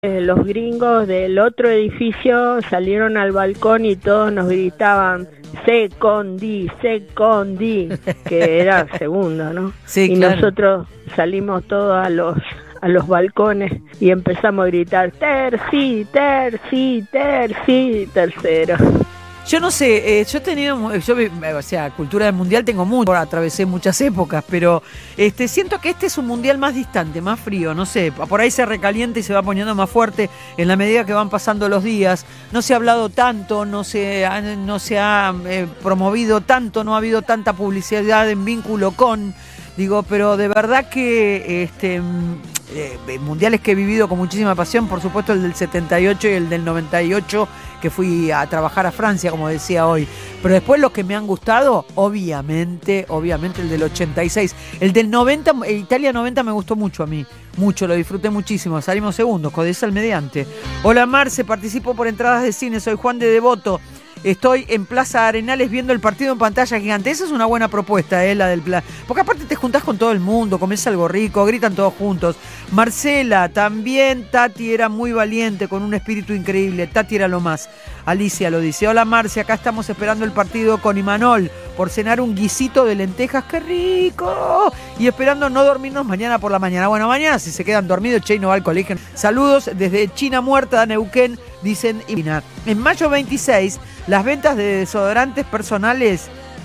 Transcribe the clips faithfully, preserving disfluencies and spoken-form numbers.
Eh, los gringos del otro edificio salieron al balcón y todos nos gritaban Secondi, Secondi, que era segundo, ¿no? Sí, y claro. Nosotros salimos todos a los a los balcones y empezamos a gritar terci, terci, terci, tercero. Yo no sé, eh, yo he tenido, yo, o sea, cultura del mundial tengo mucho, atravesé muchas épocas, pero este siento que este es un mundial más distante, más frío, no sé, por ahí se recalienta y se va poniendo más fuerte en la medida que van pasando los días. No se ha hablado tanto, no se ha, no se ha eh, promovido tanto, no ha habido tanta publicidad en vínculo con, digo, pero de verdad que este eh, mundiales que he vivido con muchísima pasión, por supuesto el del setenta y ocho y el del noventa y ocho, que fui a trabajar a Francia, como decía hoy. Pero después los que me han gustado, obviamente, obviamente el del ochenta y seis. El del noventa, Italia noventa me gustó mucho a mí. Mucho, lo disfruté muchísimo. Salimos segundos, Codesal mediante. Hola Marce, participo por entradas de cine, soy Juan de Devoto. Estoy en Plaza Arenales viendo el partido en pantalla gigante. Esa es una buena propuesta, ¿eh? La del plan. Porque aparte te juntás con todo el mundo, comés algo rico, gritan todos juntos. Marcela, también Tati era muy valiente, con un espíritu increíble. Tati era lo más. Alicia lo dice. Hola Marcia, acá estamos esperando el partido con Imanol por cenar un guisito de lentejas. ¡Qué rico! Y esperando no dormirnos mañana por la mañana. Bueno, mañana si se quedan dormidos, Che no va al colegio. Saludos desde China Muerta, Neuquén, dicen Ina. En mayo veintiséis, las ventas de desodorantes personales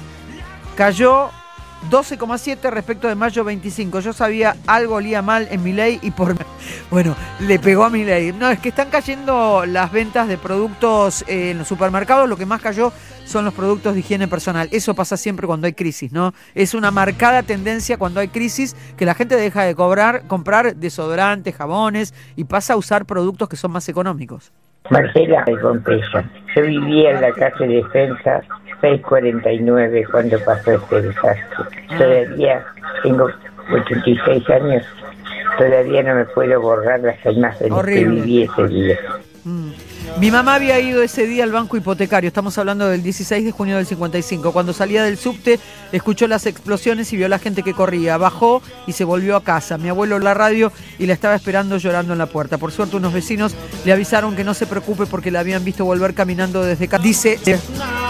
cayó doce coma siete respecto de mayo veinticinco. Yo sabía algo olía mal en Milei y por... Bueno, le pegó a Milei. No, es que están cayendo las ventas de productos eh, en los supermercados. Lo que más cayó son los productos de higiene personal. Eso pasa siempre cuando hay crisis, ¿no? Es una marcada tendencia cuando hay crisis que la gente deja de cobrar, comprar desodorantes, jabones y pasa a usar productos que son más económicos. Marcela de Pompeya. Yo vivía en la calle Defensa seiscientos cuarenta y nueve cuando pasó este desastre. Todavía tengo ochenta y seis años, todavía no me puedo borrar las imágenes Horrible. que viví ese día. Mm. Mi mamá había ido ese día al banco hipotecario, estamos hablando del dieciséis de junio del cincuenta y cinco. Cuando salía del subte, escuchó las explosiones y vio a la gente que corría. Bajó y se volvió a casa. Mi abuelo en la radio y la estaba esperando llorando en la puerta. Por suerte, unos vecinos le avisaron que no se preocupe porque la habían visto volver caminando desde casa. Dice...